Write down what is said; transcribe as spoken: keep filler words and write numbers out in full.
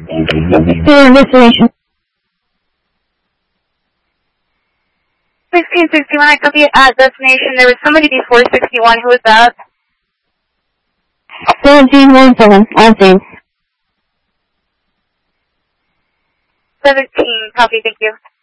Clear destination. sixteen sixty-one, I copy at destination. There was somebody before sixty-one. Who was that? seventeen one seven, all things. seventeen, copy, thank you.